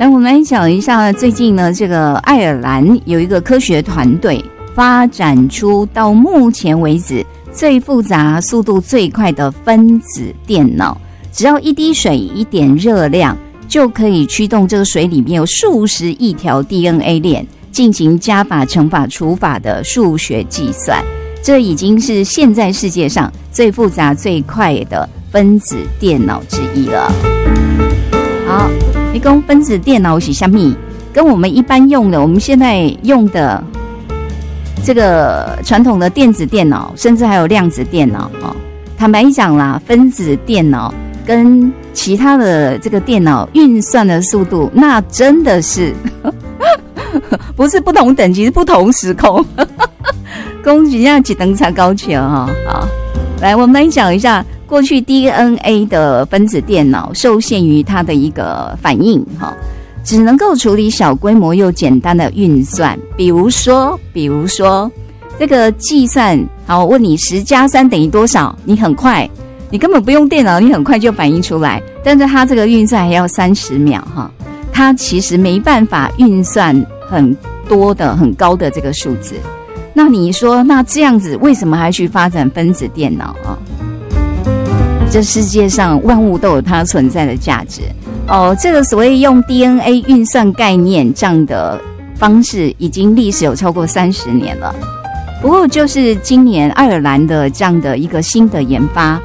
来，我们来讲一下最近呢，这个爱尔兰有一个科学团队发展出到目前为止最复杂、速度最快的分子电脑，只要一滴水、一点热量，就可以驱动这个水里面有数十亿条 DNA 链，进行加法、乘法、除法的数学计算。这已经是现在世界上最复杂、最快的分子电脑之一了。好，你说分子电脑是什么？跟我们一般用的，我们现在用的这个传统的电子电脑，甚至还有量子电脑坦白讲啦，分子电脑跟其他的这个电脑运算的速度，那真的是不是不同等级，是不同时空。恭喜一下几等才高球哈！好，来我们来讲一下过去 DNA 的分子电脑受限于它的一个反应只能够处理小规模又简单的运算，比如说这个计算，好，我问你10+3等于多少？你很快，你根本不用电脑，你很快就反应出来。但是它这个运算还要30秒它其实没办法运算很多的很高的这个数字。那你说，那这样子为什么还去发展分子电脑这世界上万物都有它存在的价值这个所谓用 DNA 运算概念这样的方式，已经历史有超过30年了。不过就是今年爱尔兰的这样的一个新的研发，